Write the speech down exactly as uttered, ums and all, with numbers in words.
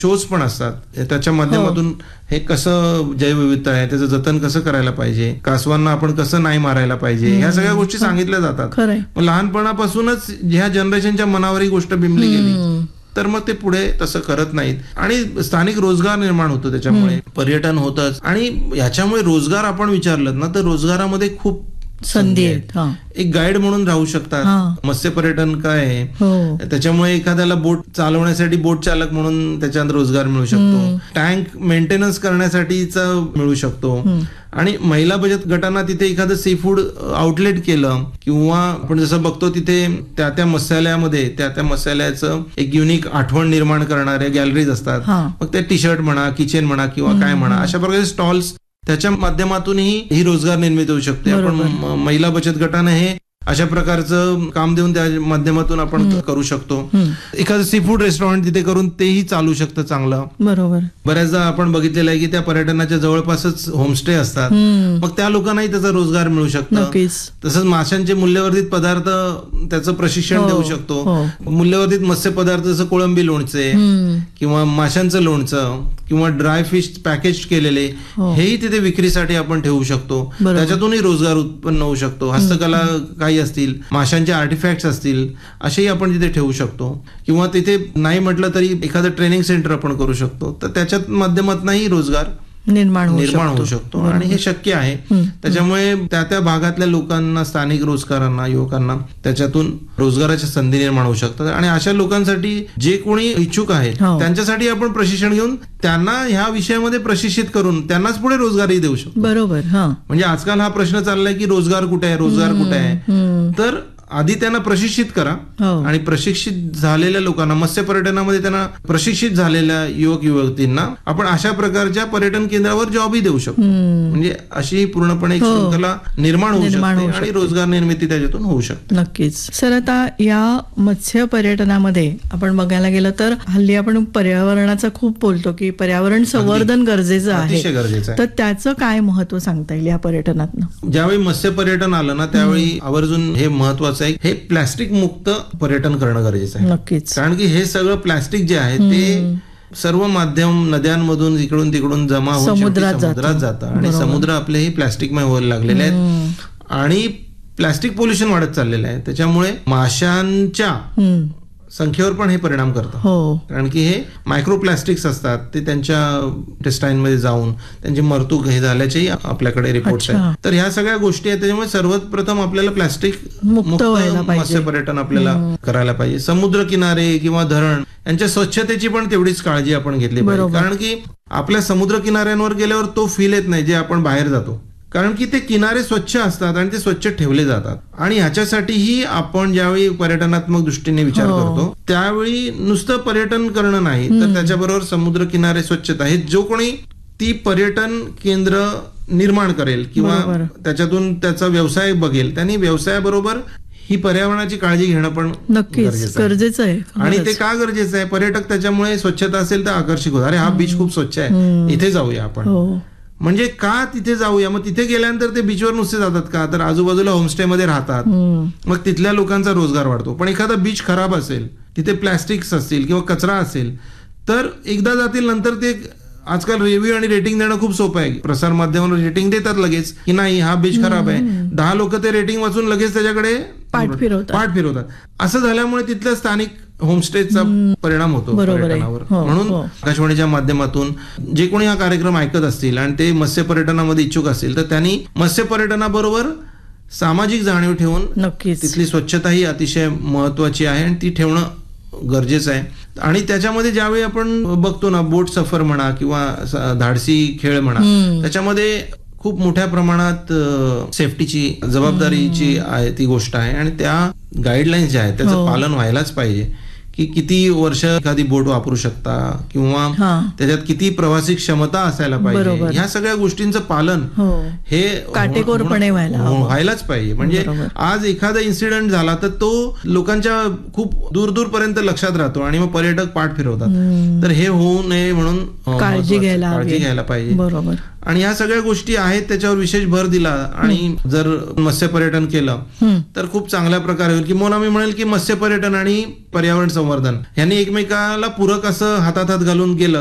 Shows पण असतात, त्याच्या माध्यमातून हे कसं जैवविविधता आहे त्याचं जतन कसं करायला पाहिजे, कासवांना आपण कसं नाही मारायला पाहिजे, ह्या सगळ्या गोष्टी सांगितल्या जातात. मग लहानपणापासूनच ह्या जनरेशनच्या मनावर ही गोष्ट बिंबली गेली तर मग ते पुढे तसं करत नाहीत आणि स्थानिक रोजगार निर्माण होतो, त्याच्यामुळे पर्यटन होतच. आणि याच्यामुळे रोजगार आपण विचारलं ना तर रोजगारामध्ये खूप संधी आहेत. एक गाईड म्हणून राहू शकतात. मत्स्य पर्यटन काय आहे त्याच्यामुळे एखाद्याला बोट चालवण्यासाठी बोट चालक म्हणून त्याच्यात रोजगार मिळू शकतो, टँक मेंटेनन्स करण्यासाठीचा मिळू शकतो. आणि महिला बचत गटांना तिथे एखादं सी फूड आउटलेट केलं किंवा आपण जसं बघतो तिथे त्या त्या मसाल्यामध्ये त्या त्या मसाल्याचं एक युनिक आठवण निर्माण करणाऱ्या गॅलरीज असतात. मग ते टी शर्ट म्हणा, किचन म्हणा किंवा काय म्हणा, अशा प्रकारचे स्टॉल्स त्याच्या माध्यमातूनही ही रोजगार निर्मिती होऊ शकते. आपण महिला बचत गटाने हे अशा प्रकारचं काम देऊन त्या माध्यमातून आपण करू शकतो. एखादं सी फूड रेस्टॉरंट तिथे करून तेही चालू शकतं चांगलं. बरोबर. बऱ्याचदा आपण बघितलेलं आहे की त्या पर्यटनाच्या जवळपासच होमस्टे असतात, मग त्या लोकांनाही त्याचा रोजगार मिळू शकतो. तसंच माशांचे मूल्यवर्धित पदार्थ त्याचं प्रशिक्षण देऊ शकतो. मूल्यवर्धित मत्स्य पदार्थ जसं कोळंबी लोणचे किंवा माशांचं लोणचं किंवा ड्राय फिश पॅकेज केलेले हेही तिथे विक्रीसाठी आपण ठेवू शकतो. त्याच्यातूनही रोजगार उत्पन्न होऊ शकतो. हस्तकला काही असतील, माशांचे आर्टिफॅक्ट्स असतील, असेही आपण तिथे ठेवू शकतो. किंवा तिथे नाही म्हटलं तरी एखादं ट्रेनिंग सेंटर आपण करू शकतो. तर त्याच्यात माध्यमातूनही रोजगार निर्माण निर्माण होऊ शकतो आणि हे शक्य आहे. त्याच्यामुळे त्या त्या भागातल्या लोकांना, स्थानिक रोजगारांना, युवकांना त्याच्यातून रोजगाराच्या संधी निर्माण होऊ शकतात. आणि अशा लोकांसाठी जे कोणी इच्छुक आहेत त्यांच्यासाठी आपण प्रशिक्षण घेऊन त्यांना ह्या विषयामध्ये प्रशिक्षित करून त्यांनाच पुढे रोजगारही देऊ शकतो. बरोबर. म्हणजे आजकाल हा प्रश्न चाललाय की रोजगार कुठे आहे, रोजगार कुठे आहे. तर आधी त्यांना प्रशिक्षित करा आणि प्रशिक्षित झालेल्या लोकांना, मत्स्य पर्यटनामध्ये त्यांना प्रशिक्षित झालेल्या युवक युवतींना आपण अशा प्रकारच्या पर्यटन केंद्रावर जॉबही देऊ शकतो. म्हणजे अशी पूर्णपणे एक शृंखला निर्माण होऊ शकते आणि रोजगार निर्मिती त्याच्यातून होऊ शकते. नक्कीच सर. आता या मत्स्य पर्यटनामध्ये आपण बघायला गेलं तर हल्ली आपण पर्यावरणाचा खूप बोलतो की पर्यावरण संवर्धन गरजेचं आहे, गरजेचं आहे. तर त्याचं काय महत्व सांगता येईल या पर्यटनातनं? ज्यावेळी मत्स्य पर्यटन आलं ना त्यावेळी आवर्जून हे महत्वाचं हे प्लास्टिक मुक्त पर्यटन करणं गरजेचं आहे. नक्कीच. कारण की हे सगळं प्लास्टिक जे आहे ते सर्व माध्यम नद्यांमधून इकडून तिकडून जमा होऊन समुद्रात जातं आणि समुद्र आपलेही प्लास्टिकमय व्हायला लागलेले आहेत आणि प्लास्टिक पोल्युशन वाढत चाललेलं आहे. त्याच्यामुळे माशांच्या संख्येवर पण हे परिणाम करतं. कारण की हे मायक्रोप्लास्टिक्स असतात, ते त्यांच्या इंटेस्टाईन मध्ये जाऊन त्यांची मरतूक हे झाल्याचेही आपल्याकडे रिपोर्ट्स आहेत. तर ह्या सगळ्या गोष्टी आहेत. त्याच्यामुळे सर्वप्रथम आपल्याला प्लास्टिक मुक्त मत्स्य पर्यटन आपल्याला करायला पाहिजे. समुद्र किनारे किंवा धरण यांच्या स्वच्छतेची पण तेवढीच काळजी आपण घेतली पाहिजे. कारण की आपल्या समुद्र किनाऱ्यांवर गेल्यावर तो फील येत नाही जे आपण बाहेर जातो. कारण की ते किनारे स्वच्छ असतात आणि ते स्वच्छ ठेवले जातात. आणि ह्याच्यासाठीही आपण ज्यावेळी पर्यटनात्मक दृष्टीने विचार करतो त्यावेळी नुसतं पर्यटन करणं नाही तर त्याच्याबरोबर समुद्र किनारे स्वच्छता हे जो कोणी ती पर्यटन केंद्र निर्माण करेल किंवा त्याच्यातून त्याचा व्यवसाय बघेल त्यांनी व्यवसायाबरोबर ही पर्यावरणाची काळजी घेणं पण नक्कीच गरजेचं आहे. आणि ते का गरजेचं आहे? पर्यटक त्याच्यामुळे स्वच्छता असेल तर आकर्षित होतात. अरे हा बीच खूप स्वच्छ आहे, इथे जाऊया आपण. म्हणजे का तिथे जाऊया? मग तिथे गेल्यानंतर ते बीचवर नुसते जातात का? तर आजूबाजूला होमस्टे मध्ये राहतात, मग तिथल्या लोकांचा रोजगार वाढतो. पण एखादा बीच खराब असेल, तिथे प्लॅस्टिक्स असतील किंवा कचरा असेल तर एकदा जातील नंतर ते आजकाल रिव्ह्यू आणि रेटिंग देणं खूप सोपं आहे. प्रसार माध्यमावर रेटिंग देतात लगेच की नाही हा बीच खराब आहे. दहा लोक ते रेटिंग वाचून लगेच त्याच्याकडे पाठ फिरवतात पाठ फिरवतात असं झाल्यामुळे तिथल्या स्थानिक होमस्टेचा परिणाम होतो पर्यटनावर. म्हणून आकाशवाणीच्या माध्यमातून जे कोणी हा कार्यक्रम ऐकत असतील आणि ते मत्स्य पर्यटनामध्ये इच्छुक असतील तर त्यांनी मत्स्य पर्यटनाबरोबर सामाजिक जाणीव ठेवून नक्कीच तिथली स्वच्छता ही अतिशय महत्वाची आहे आणि ती ठेवणं गरजेचं आहे. आणि त्याच्यामध्ये ज्यावेळी आपण बघतो ना बोट सफर म्हणा किंवा धाडसी खेळ म्हणा त्याच्यामध्ये खूप मोठ्या प्रमाणात सेफ्टीची जबाबदारीची आहे ती गोष्ट आहे आणि त्या गाईडलाईन्स ज्या आहेत त्याचं पालन व्हायलाच पाहिजे. की किती वर्ष एखादी बोट वापरू शकता किंवा त्याच्यात किती प्रवासी क्षमता असायला पाहिजे, ह्या सगळ्या गोष्टींचं पालन हे काटेकोरपणे व्हायलाच पाहिजे. म्हणजे आज एखादा इन्सिडेंट झाला तर तो लोकांच्या खूप दूर दूर पर्यंत लक्षात राहतो आणि मग पर्यटक पाठ फिरवतात. तर हे होऊ नये म्हणून काळजी घ्यायला काळजी घ्यायला पाहिजे. बरोबर. आणि या सगळ्या गोष्टी आहेत त्याच्यावर विशेष भर दिला आणि जर मत्स्य पर्यटन केलं तर खूप चांगल्या प्रकारे होईल. किंवा मी म्हणेल की मत्स्य पर्यटन आणि पर्यावरण संवर्धन यांनी एकमेकाला पूरक असं हातात हात घालून गेलं